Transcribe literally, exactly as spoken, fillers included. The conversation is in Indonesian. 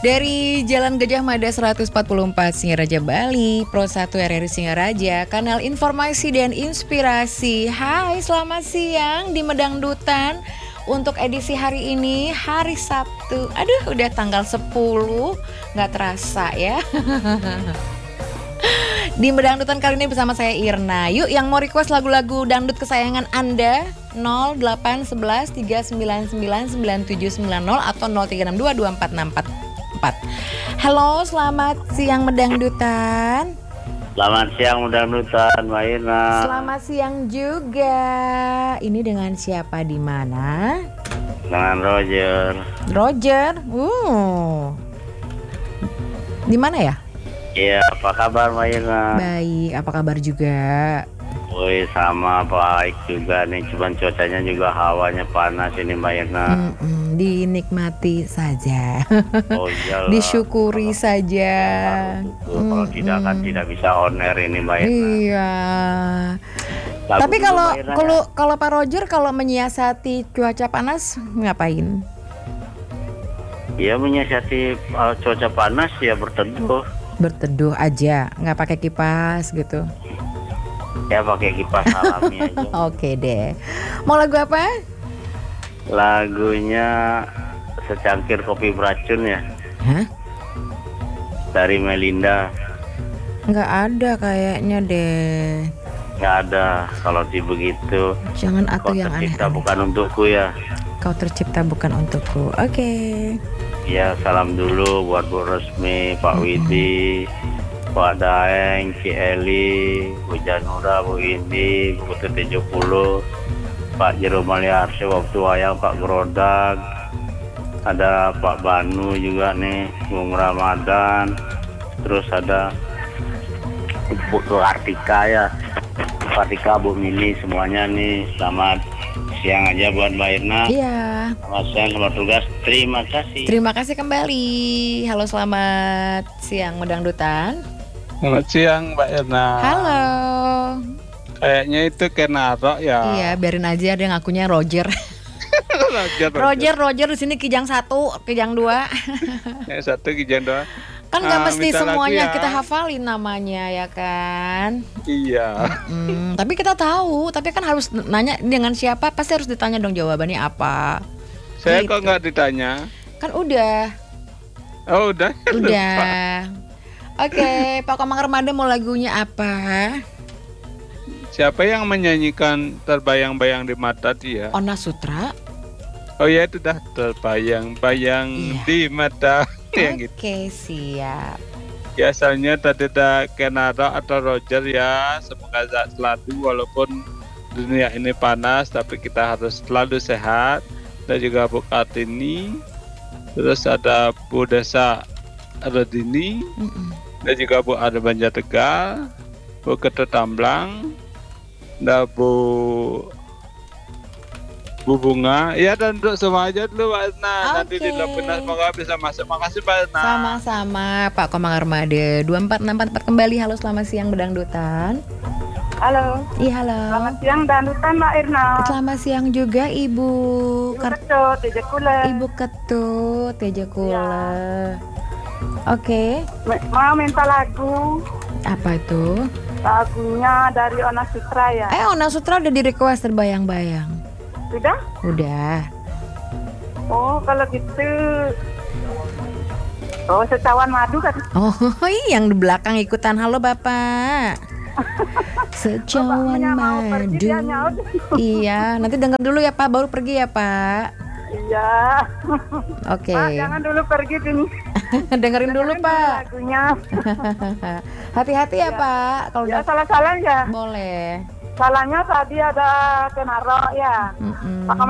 Dari Jalan Gajah Mada seratus empat puluh empat Singaraja Bali, Pro satu R R I Singaraja, kanal informasi dan inspirasi. Hai, selamat siang di Medangdutan. Untuk edisi hari ini, hari Sabtu. Aduh, udah tanggal sepuluh, gak terasa ya. Di Medangdutan kali ini bersama saya Irna. Yuk, yang mau request lagu-lagu dangdut kesayangan Anda, nol delapan satu satu tiga sembilan sembilan sembilan tujuh sembilan nol atau nol tiga enam dua dua empat enam empat empat. Halo, selamat siang Medangdutan. Selamat siang Medangdutan, Mbak Irna. Selamat siang juga. Ini dengan siapa di mana? Dengan Roger. Roger. Uh. Di mana ya? Iya, apa kabar Mbak Irna? Baik, apa kabar juga? Woi, sama baik juga nih, cuman cuacanya juga hawanya panas ini Mbak Irna. Mm-mm, dinikmati saja. Oh iyalah. Disyukuri kalau, saja. Ya, kalau tidak kan tidak bisa on air ini Mbak Irna. Iya. Lagu Tapi dulu, kalau Mbak Irna, kalau ya. kalau Pak Roger kalau menyiasati cuaca panas ngapain? Ya menyiasati uh, cuaca panas ya berteduh. Berteduh aja, nggak pakai kipas gitu. Ya pakai kipas alami aja. Oke deh. Mau lagu apa? Lagunya Secangkir Kopi Beracun ya. Hah? Dari Melinda. Nggak ada kayaknya deh. Nggak ada. Kalau di begitu Jangan atuh kau yang tercipta aneh-aneh. bukan untukku ya. Kau tercipta bukan untukku. Oke. Ya salam dulu buat Bu Resmi, Pak Widi, Pak Daeng, Ci Eli, Bu Janura, Bu Indi, Bu Putri tujuh puluh, Pak Jero Maliarse, waktu wayang Pak Grodag, ada Pak Banu juga nih, Bung Ramadan, terus ada Bu Artika ya, Bu Artika, Bu Mili, semuanya nih, selamat siang aja buat Mbak Irna. Iya. Selamat siang, selamat tugas, terima kasih. Terima kasih kembali. Halo, selamat siang Medangdutan. Selamat siang Mbak Irna. Halo. Kayaknya itu Kenaro ya. Iya, biarin aja dia ngakunya Roger. Roger, Roger, Roger di sini Kijang satu, Kijang dua. Yang satu Kijang doang. Kan nggak Ah, mesti minta lagu semuanya ya. kita hafalin namanya ya kan. Iya. Hmm, tapi kita tahu, tapi kan harus nanya dengan siapa, pasti harus ditanya dong jawabannya apa. Saya Gitu. kok nggak ditanya? Kan udah, Oh udah. udah. Oke, Pak Komang Remaja mau lagunya apa? Siapa yang menyanyikan Terbayang-bayang di mata dia? Ona Sutra. Oh ya itu dah terbayang-bayang Iya. di mata. Yang gitu. Oke, siap. Biasanya tadi ada Kenaro atau Roger ya. Semoga sehat selalu walaupun dunia ini panas, tapi kita harus selalu sehat. Dan juga Bu Kartini. Terus ada Bu Desa Rodini. Mm-mm. Dan juga Bu Ada Banja Tegal, Bu Ketut Tamblang, dan Bu Bu Bunga. Ya dan untuk semua aja dulu Mbak Irna. Nanti Oke. di Lapinas semoga bisa masuk. Makasih Mbak Irna. Sama-sama Pak Komang Remaja. Dua empat enam empat empat kembali. Halo, selamat siang Bedangdutan. Halo, Iya, halo. selamat siang Dangdutan Mbak Irna. Selamat siang juga Ibu Kar- Ketut, Teja Kula. Ibu Ketut Teja Kula. Oke, Me- Mau minta lagu, apa itu? lagunya dari Ona Sutra ya. Eh, Ona Sutra udah di request Terbayang-bayang. Sudah? Udah. Oh, kalau gitu. Oh, Secawan Madu kan. Oh, yang di belakang ikutan. Halo Bapak. Secawan Bapaknya mau pergi, madu. dia nyaut. Iya, nanti denger dulu ya Pak, baru pergi ya Pak. Iya. Oke. Pak, jangan dulu pergi sini. Dengerin dulu Pak. Lagunya. Hati-hati ya Iya. Pak, kalau Ya, udah salah-salah ya. boleh. Salahnya tadi ada Kenaro ya. Mm-mm. Pak Komang